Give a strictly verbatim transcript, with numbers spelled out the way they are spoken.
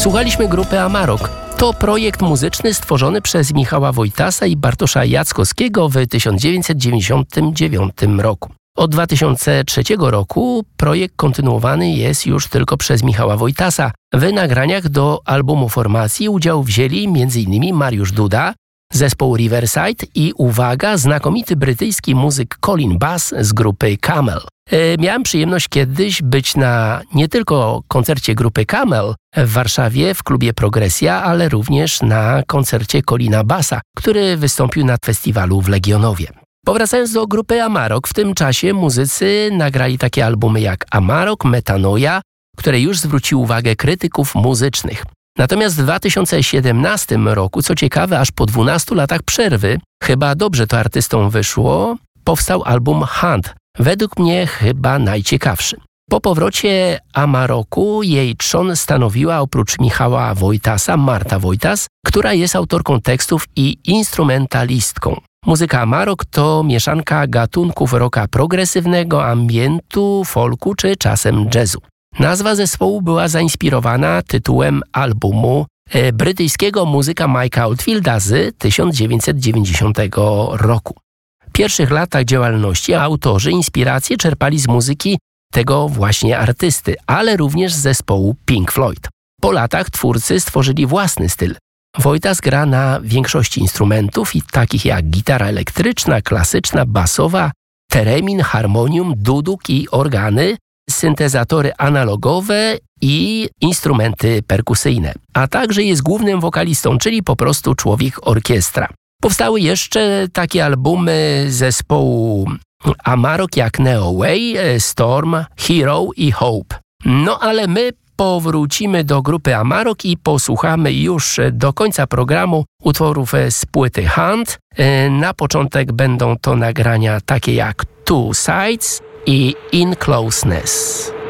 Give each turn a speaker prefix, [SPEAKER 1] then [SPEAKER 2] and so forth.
[SPEAKER 1] Słuchaliśmy grupy Amarok. To projekt muzyczny stworzony przez Michała Wojtasa i Bartosza Jackowskiego w tysiąc dziewięćset dziewięćdziesiątym dziewiątym roku. Od dwa tysiące trzeciego roku projekt kontynuowany jest już tylko przez Michała Wojtasa. W nagraniach do albumu formacji udział wzięli m.in. Mariusz Duda, zespół Riverside i, uwaga, znakomity brytyjski muzyk Colin Bass z grupy Camel. E, miałem przyjemność kiedyś być na nie tylko koncercie grupy Camel w Warszawie w klubie Progresja, ale również na koncercie Colina Bassa, który wystąpił na festiwalu w Legionowie. Powracając do grupy Amarok, w tym czasie muzycy nagrali takie albumy jak Amarok, Metanoia, które już zwróciły uwagę krytyków muzycznych. Natomiast w dwa tysiące siedemnastym roku, co ciekawe, aż po dwunastu latach przerwy, chyba dobrze to artystom wyszło, powstał album Hunt, według mnie chyba najciekawszy. Po powrocie Amaroku jej trzon stanowiła oprócz Michała Wojtasa Marta Wojtas, która jest autorką tekstów i instrumentalistką. Muzyka Amarok to mieszanka gatunków rocka progresywnego, ambientu, folku czy czasem jazzu. Nazwa zespołu była zainspirowana tytułem albumu e, brytyjskiego muzyka Mike'a Oldfielda z tysiąc dziewięćset dziewięćdziesiątego roku. W pierwszych latach działalności autorzy inspiracje czerpali z muzyki tego właśnie artysty, ale również z zespołu Pink Floyd. Po latach twórcy stworzyli własny styl. Wojtas gra na większości instrumentów i takich jak gitara elektryczna, klasyczna, basowa, teremin, harmonium, duduk i organy, syntezatory analogowe i instrumenty perkusyjne, a także jest głównym wokalistą, czyli po prostu człowiek orkiestra. Powstały jeszcze takie albumy zespołu Amarok jak Neo Way, Storm, Hero i Hope. No ale my powrócimy do grupy Amarok i posłuchamy już do końca programu utworów z płyty Hunt. Na początek będą to nagrania takie jak Two Sides i In Closeness.